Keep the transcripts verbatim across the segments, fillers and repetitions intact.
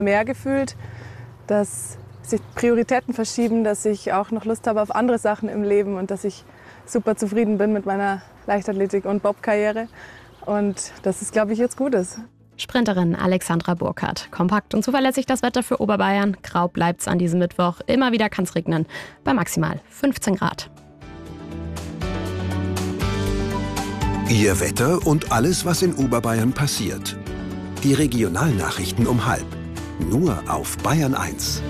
mehr gefühlt, dass sich Prioritäten verschieben, dass ich auch noch Lust habe auf andere Sachen im Leben und dass ich super zufrieden bin mit meiner Leichtathletik- und Bobkarriere und dass es, glaube ich, jetzt gut ist. Sprinterin Alexandra Burkhardt. Kompakt und zuverlässig das Wetter für Oberbayern. Grau bleibt's an diesem Mittwoch. Immer wieder kann's regnen. Bei maximal fünfzehn Grad. Ihr Wetter und alles, was in Oberbayern passiert. Die Regionalnachrichten um halb. Nur auf Bayern eins.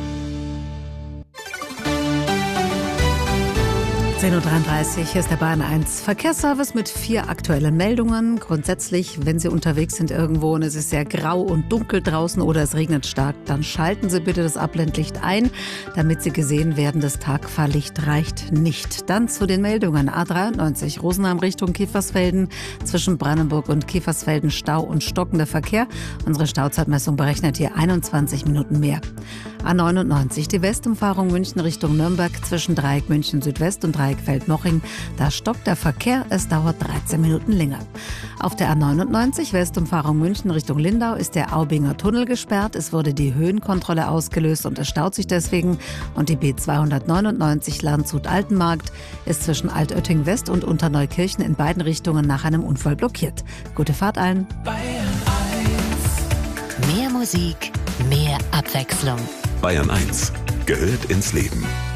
zehn Uhr dreiunddreißig, hier ist der Bayern eins Verkehrsservice mit vier aktuellen Meldungen. Grundsätzlich, wenn Sie unterwegs sind irgendwo und es ist sehr grau und dunkel draußen oder es regnet stark, dann schalten Sie bitte das Abblendlicht ein, damit Sie gesehen werden. Das Tagfahrlicht reicht nicht. Dann zu den Meldungen. A dreiundneunzig, Rosenheim Richtung Kiefersfelden. Zwischen Brandenburg und Kiefersfelden Stau und stockender Verkehr. Unsere Stauzeitmessung berechnet hier einundzwanzig Minuten mehr. A neunundneunzig, die Westumfahrung München Richtung Nürnberg zwischen Dreieck München Südwest und Dreieck Feldmoching. Da stockt der Verkehr, es dauert dreizehn Minuten länger. Auf der A neunundneunzig, Westumfahrung München Richtung Lindau, ist der Aubinger Tunnel gesperrt. Es wurde die Höhenkontrolle ausgelöst und es staut sich deswegen. Und die B zweihundertneunundneunzig Landshut-Altenmarkt ist zwischen Altötting West und Unterneukirchen in beiden Richtungen nach einem Unfall blockiert. Gute Fahrt allen. Bayern eins. Mehr Musik, mehr Abwechslung. Bayern eins gehört ins Leben.